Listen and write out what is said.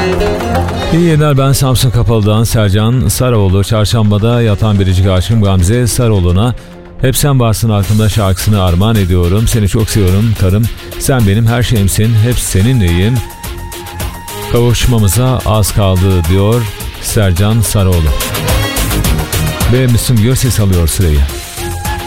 İyi yayınlar, ben Samsun Kapalı'dan Sercan Sarıoğlu. Çarşambada yatan biricik aşkım Gamze Sarıoğlu'na "Hep Sen Varsın Aklımda" şarkısını armağan ediyorum. Seni çok seviyorum karım, sen benim her şeyimsin, hep seninleyim. Kavuşmamıza az kaldı diyor Sercan Sarıoğlu. Ve Müslüm Gürses alıyor sırayı.